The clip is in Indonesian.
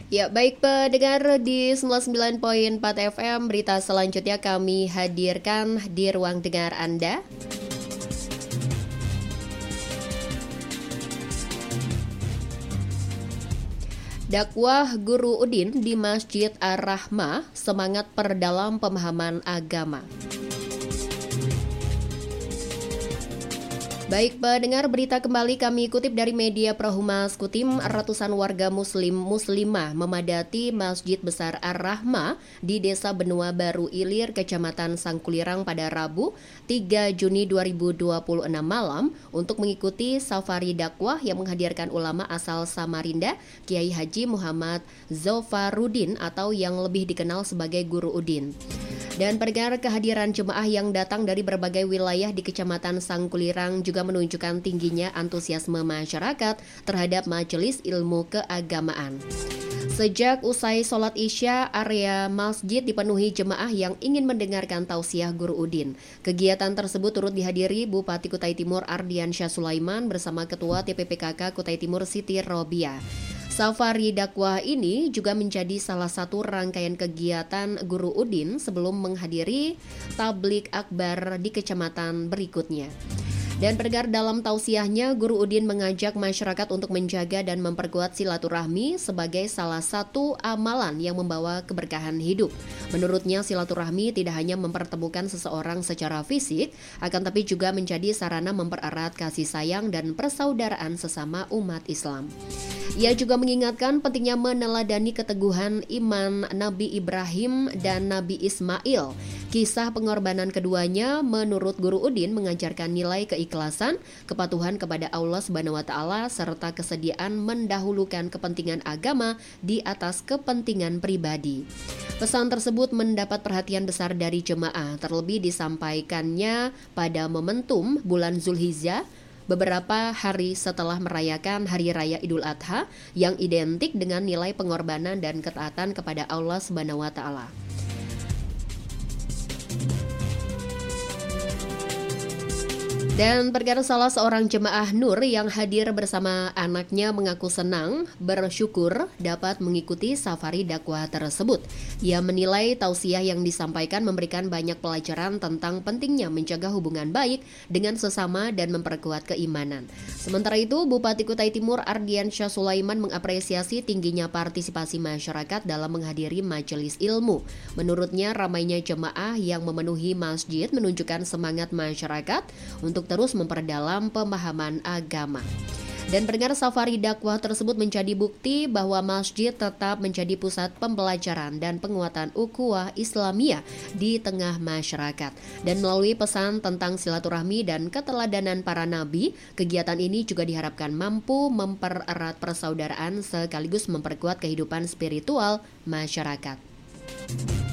Ya, baik pendengar di 99,4 FM, berita selanjutnya kami hadirkan di ruang dengar Anda. Dakwah Guru Udin di Masjid Ar-Rahmah, semangat perdalam pemahaman agama. Baik pendengar, berita kembali kami kutip dari media Prohumas Kutim. Ratusan warga muslimah memadati Masjid Besar Ar-Rahmah di Desa Benua Baru Ilir, Kecamatan Sangkulirang pada Rabu 3 Juni 2026 malam untuk mengikuti safari dakwah yang menghadirkan ulama asal Samarinda, Kiai Haji Muhammad Zofarudin atau yang lebih dikenal sebagai Guru Udin. Dan pendengar, kehadiran jemaah yang datang dari berbagai wilayah di Kecamatan Sangkulirang juga menunjukkan tingginya antusiasme masyarakat terhadap majelis ilmu keagamaan. Sejak usai sholat Isya, area masjid dipenuhi jemaah yang ingin mendengarkan tausiah Guru Udin. Kegiatan tersebut turut dihadiri Bupati Kutai Timur Ardiansyah Sulaiman bersama Ketua TPPKK Kutai Timur Siti Robiah. Safari dakwah ini juga menjadi salah satu rangkaian kegiatan Guru Udin sebelum menghadiri tablik akbar di kecamatan berikutnya. Dan pendengar, dalam tausiahnya, Guru Udin mengajak masyarakat untuk menjaga dan memperkuat silaturahmi sebagai salah satu amalan yang membawa keberkahan hidup. Menurutnya, silaturahmi tidak hanya mempertemukan seseorang secara fisik, akan tapi juga menjadi sarana mempererat kasih sayang dan persaudaraan sesama umat Islam. Ia juga mengingatkan pentingnya meneladani keteguhan iman Nabi Ibrahim dan Nabi Ismail. Kisah pengorbanan keduanya menurut Guru Udin mengajarkan nilai keikhlasan, kepatuhan kepada Allah Subhanahu wa taala serta kesediaan mendahulukan kepentingan agama di atas kepentingan pribadi. Pesan tersebut mendapat perhatian besar dari jemaah, terlebih disampaikannya pada momentum bulan Zulhijjah, beberapa hari setelah merayakan Hari Raya Idul Adha yang identik dengan nilai pengorbanan dan ketaatan kepada Allah Subhanahu wa taala. Dan perkara salah seorang jemaah Nur yang hadir bersama anaknya mengaku senang, bersyukur dapat mengikuti safari dakwah tersebut. Ia menilai tausiah yang disampaikan memberikan banyak pelajaran tentang pentingnya menjaga hubungan baik dengan sesama dan memperkuat keimanan. Sementara itu, Bupati Kutai Timur Ardiansyah Sulaiman mengapresiasi tingginya partisipasi masyarakat dalam menghadiri majelis ilmu. Menurutnya, ramainya jemaah yang memenuhi masjid menunjukkan semangat masyarakat untuk terus memperdalam pemahaman agama. Dan pendengar, safari dakwah tersebut menjadi bukti bahwa masjid tetap menjadi pusat pembelajaran dan penguatan ukhuwah Islamiyah di tengah masyarakat. Dan melalui pesan tentang silaturahmi dan keteladanan para nabi, kegiatan ini juga diharapkan mampu mempererat persaudaraan sekaligus memperkuat kehidupan spiritual masyarakat.